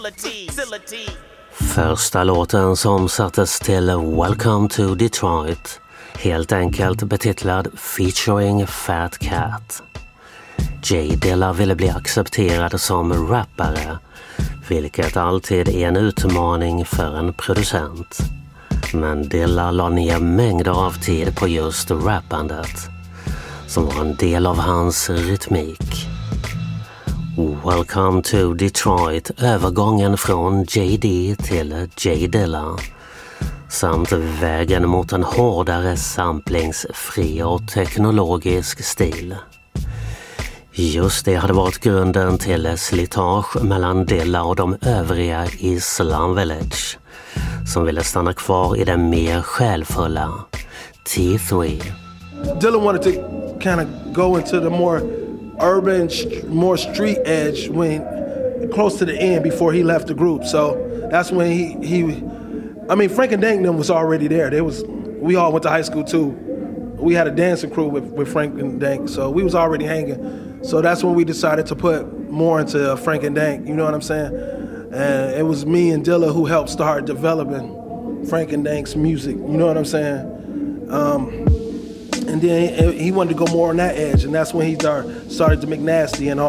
Första låten som sattes till Welcome to Detroit, helt enkelt betitlad Featuring Fat Cat. J Dilla ville bli accepterad som rappare, vilket alltid är en utmaning för en producent. Men Dilla la ner mängder av tid på just rappandet, som var en del av hans rytmik. Welcome to Detroit, övergången från JD till J Dilla, samt vägen mot en hårdare samplingsfri och teknologisk stil. Just det hade varit grunden till slitage mellan Dilla och de övriga i Slum Village, som ville stanna kvar i den mer själfulla T3. Dilla wanted to kind of go into the more urban, more street edge when close to the end before he left the group. So that's when he Frank and Dank was already there. We all went to high school too. We had a dancing crew with Frank and Dank, so we was already hanging. So that's when we decided to put more into Frank and Dank, you know what I'm saying? And it was me and Dilla who helped start developing Frank and Dank's music, you know what I'm saying? And then he wanted to go more on that edge, and that's when he started to make Nasty and all